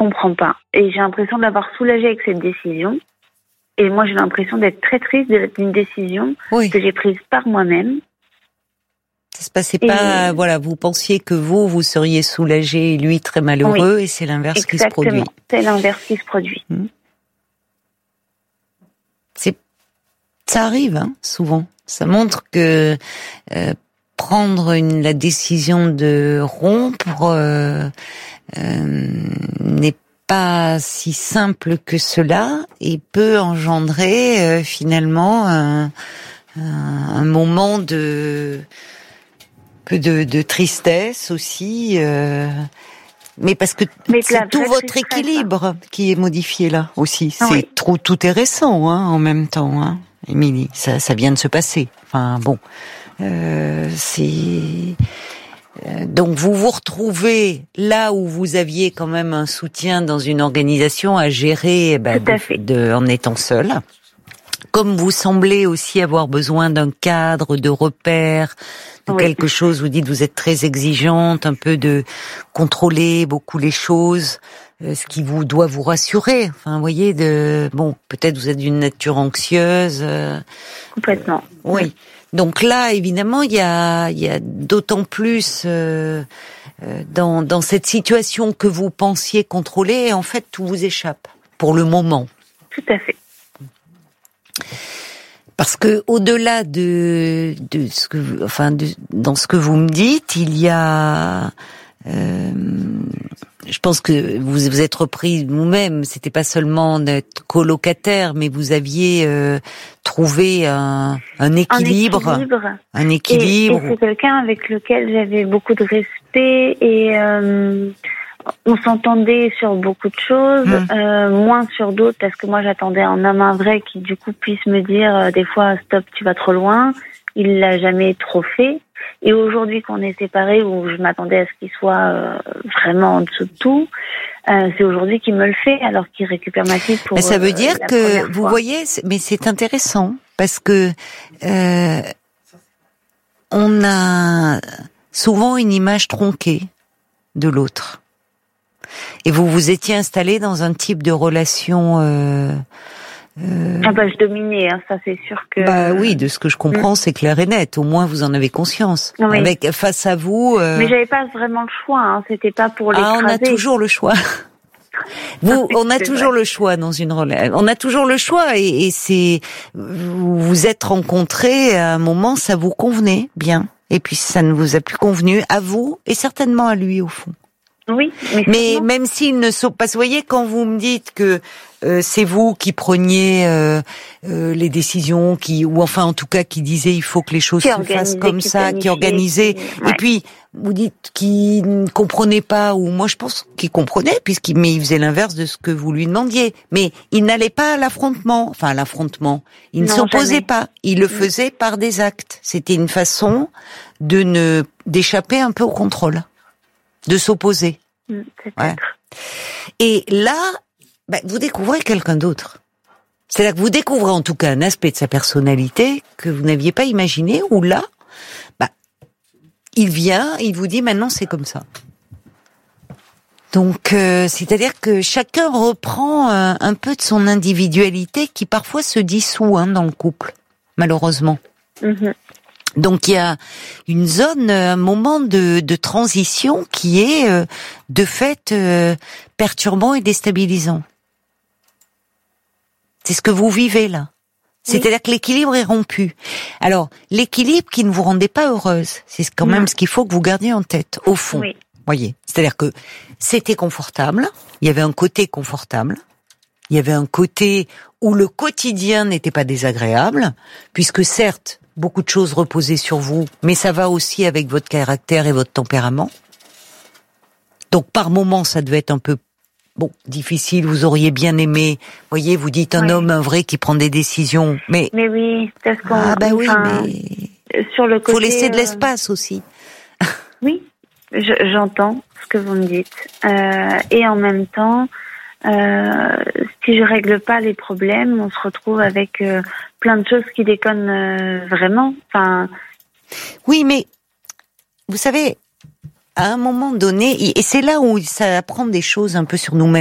comprend pas. Et j'ai l'impression d'avoir soulagé avec cette décision. Et moi, j'ai l'impression d'être très triste d'une décision que j'ai prise par moi-même. Ça se passait pas, voilà, vous pensiez que vous seriez soulagé et lui très malheureux, et c'est l'inverse qui se produit. Exactement, c'est l'inverse qui se produit. Ça arrive, hein, souvent. Ça montre que prendre la décision de rompre n'est pas si simple que cela et peut engendrer finalement un moment de tristesse aussi, mais parce que c'est tout votre équilibre qui est modifié là aussi. C'est tout est récent, hein, en même temps, hein, Émilie. Ça vient de se passer. Enfin bon, donc vous vous retrouvez là où vous aviez quand même un soutien dans une organisation à gérer, en étant seul. Comme vous semblez aussi avoir besoin d'un cadre, de repères, de quelque chose, vous dites vous êtes très exigeante, un peu de contrôler beaucoup les choses, ce qui doit vous rassurer. Enfin, vous voyez, peut-être vous êtes d'une nature anxieuse. Complètement. Oui. Donc là, évidemment, il y a d'autant plus dans cette situation que vous pensiez contrôler, et en fait, tout vous échappe pour le moment. Tout à fait. Parce que au-delà de ce que, dans ce que vous me dites, il y a, je pense que vous êtes repris vous-même. C'était pas seulement d'être colocataire, mais vous aviez trouvé un équilibre. Et c'est quelqu'un avec lequel j'avais beaucoup de respect et on s'entendait sur beaucoup de choses, moins sur d'autres, parce que moi j'attendais un homme, un vrai, qui du coup puisse me dire des fois stop, tu vas trop loin. Il l'a jamais trop fait. Et aujourd'hui qu'on est séparés, où je m'attendais à ce qu'il soit vraiment en dessous de tout, c'est aujourd'hui qu'il me le fait, alors qu'il récupère ma fille pour. Mais ça veut dire que vous voyez, mais c'est intéressant parce que on a souvent une image tronquée de l'autre. Et vous vous étiez installé dans un type de relation. Je dominais, hein, ça c'est sûr que. Oui, de ce que je comprends, c'est clair et net. Au moins, vous en avez conscience. Oui. Face à vous. Mais j'avais pas vraiment le choix. Hein. C'était pas pour l'écraser. On a toujours le choix. On a toujours le choix dans une relation. On a toujours le choix et c'est. Vous vous êtes rencontrés à un moment, ça vous convenait bien, et puis ça ne vous a plus convenu à vous et certainement à lui au fond. Oui, mais même s'il ne saute pas, vous voyez, quand vous me dites que c'est vous qui preniez les décisions, ou enfin en tout cas qui disiez il faut que les choses se fassent comme ça, qui organisait, et puis vous dites qu'il ne comprenait pas, ou moi je pense qu'il comprenait mais il faisait l'inverse de ce que vous lui demandiez, mais il n'allait pas à l'affrontement, il ne s'opposait pas, il le faisait par des actes. C'était une façon d'échapper un peu au contrôle. De s'opposer. Peut-être. Et là, vous découvrez quelqu'un d'autre. C'est-à-dire que vous découvrez en tout cas un aspect de sa personnalité que vous n'aviez pas imaginé, où là, il vient, il vous dit maintenant c'est comme ça. Donc, c'est-à-dire que chacun reprend un peu de son individualité qui parfois se dissout dans le couple, malheureusement. Donc il y a une zone, un moment de transition qui est de fait perturbant et déstabilisant. C'est ce que vous vivez là. C'est-à-dire que l'équilibre est rompu. Alors l'équilibre qui ne vous rendait pas heureuse, c'est quand même ce qu'il faut que vous gardiez en tête, au fond. Voyez, c'est-à-dire que c'était confortable, il y avait un côté confortable, il y avait un côté où le quotidien n'était pas désagréable, puisque certes, beaucoup de choses reposaient sur vous, mais ça va aussi avec votre caractère et votre tempérament. Donc par moments, ça devait être un peu difficile, vous auriez bien aimé. Voyez, vous dites un homme, un vrai qui prend des décisions, mais oui, parce qu'on mais sur le côté, faut laisser de l'espace aussi. Oui, j'entends ce que vous me dites, et en même temps, si je règle pas les problèmes, on se retrouve avec plein de choses qui déconnent vraiment. Oui, mais vous savez, à un moment donné, et c'est là où ça apprend des choses un peu sur nous-mêmes.